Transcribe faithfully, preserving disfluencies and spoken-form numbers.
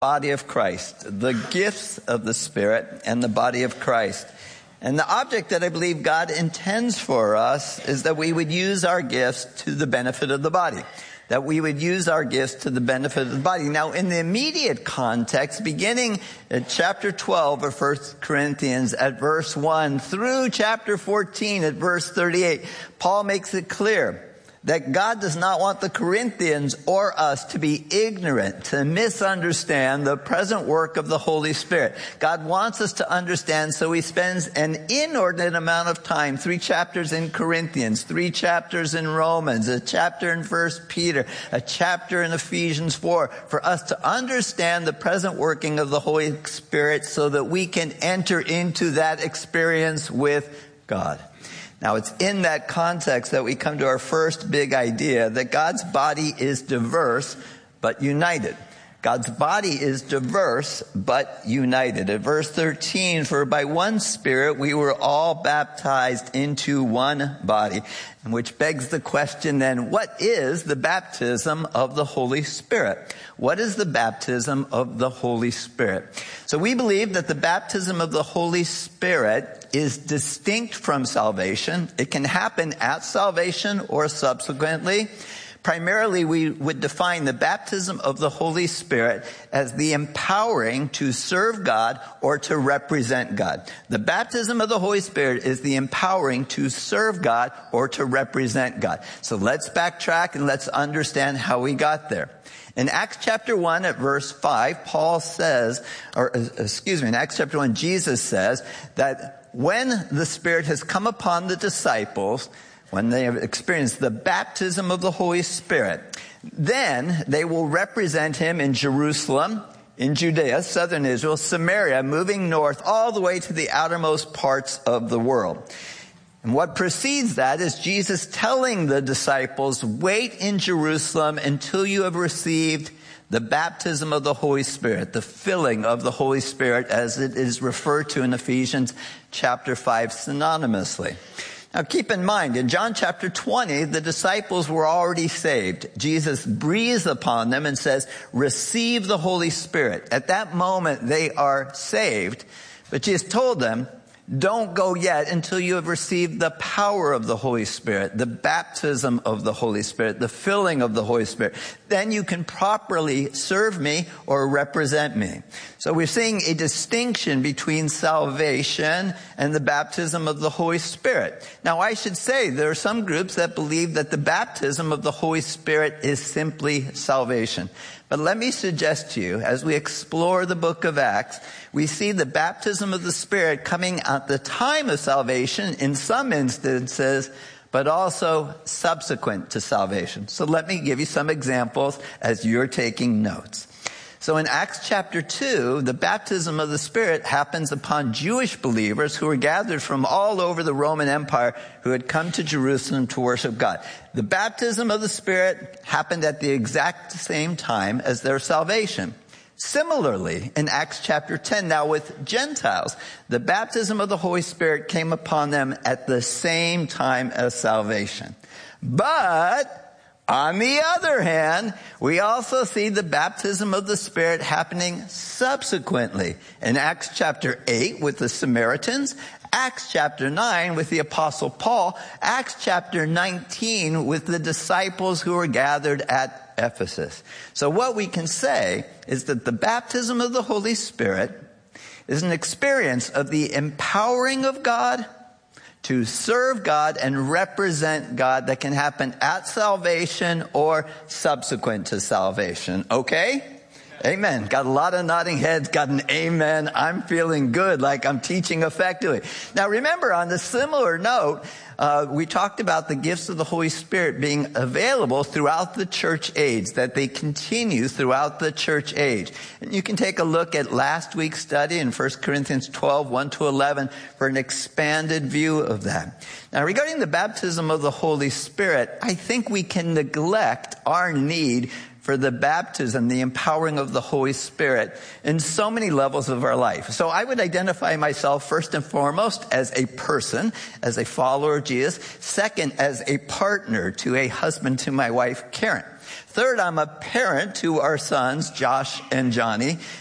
Body of Christ, the gifts of the Spirit and the body of Christ. And the object that I believe God intends for us is that we would use our gifts to the benefit of the body. That we would use our gifts to the benefit of the body. Now, in the immediate context, beginning at chapter twelve of First Corinthians at verse one through chapter fourteen at verse thirty-eight, Paul makes it clear that God does not want the Corinthians or us to be ignorant, to misunderstand the present work of the Holy Spirit. God wants us to understand, so he spends an inordinate amount of time, three chapters in Corinthians, three chapters in Romans, a chapter in First Peter, a chapter in Ephesians four, for us to understand the present working of the Holy Spirit so that we can enter into that experience with God. Now, it's in that context that we come to our first big idea that God's body is diverse but united. God's body is diverse but united. At verse thirteen, for by one Spirit we were all baptized into one body. Which begs the question then, what is the baptism of the Holy Spirit? What is the baptism of the Holy Spirit? So we believe that the baptism of the Holy Spirit is distinct from salvation. It can happen at salvation or subsequently. Primarily, we would define the baptism of the Holy Spirit as the empowering to serve God or to represent God. The baptism of the Holy Spirit is the empowering to serve God or to represent God. So let's backtrack and let's understand how we got there. In Acts chapter one at verse five, Paul says, or excuse me, in Acts chapter one, Jesus says that when the Spirit has come upon the disciples, when they have experienced the baptism of the Holy Spirit, then they will represent him in Jerusalem, in Judea, southern Israel, Samaria, moving north all the way to the outermost parts of the world. And what precedes that is Jesus telling the disciples, wait in Jerusalem until you have received the baptism of the Holy Spirit, the filling of the Holy Spirit as it is referred to in Ephesians chapter five synonymously. Now keep in mind, in John chapter twenty, the disciples were already saved. Jesus breathes upon them and says, receive the Holy Spirit. At that moment, they are saved. But Jesus told them, don't go yet until you have received the power of the Holy Spirit, the baptism of the Holy Spirit, the filling of the Holy Spirit. Then you can properly serve me or represent me. So we're seeing a distinction between salvation and the baptism of the Holy Spirit. Now, I should say there are some groups that believe that the baptism of the Holy Spirit is simply salvation. But let me suggest to you, as we explore the book of Acts, we see the baptism of the Spirit coming at the time of salvation in some instances, but also subsequent to salvation. So let me give you some examples as you're taking notes. So in Acts chapter two, the baptism of the Spirit happens upon Jewish believers who were gathered from all over the Roman Empire who had come to Jerusalem to worship God. The baptism of the Spirit happened at the exact same time as their salvation. Similarly, in Acts chapter ten, now with Gentiles, the baptism of the Holy Spirit came upon them at the same time as salvation. But on the other hand, we also see the baptism of the Spirit happening subsequently. In Acts chapter eight with the Samaritans, Acts chapter nine with the Apostle Paul, Acts chapter nineteen with the disciples who were gathered at Ephesus. So what we can say is that the baptism of the Holy Spirit is an experience of the empowering of God to serve God and represent God that can happen at salvation or subsequent to salvation. Okay? Amen. Got a lot of nodding heads, got an amen. I'm feeling good, like I'm teaching effectively. Now remember, on the similar note, uh, we talked about the gifts of the Holy Spirit being available throughout the church age, that they continue throughout the church age. And you can take a look at last week's study in First Corinthians twelve, one to eleven for an expanded view of that. Now regarding the baptism of the Holy Spirit, I think we can neglect our need for for the baptism, the empowering of the Holy Spirit in so many levels of our life. So I would identify myself first and foremost as a person, as a follower of Jesus. Second, as a partner to a husband to my wife, Karen. Third, I'm a parent to our sons, Josh and Johnny.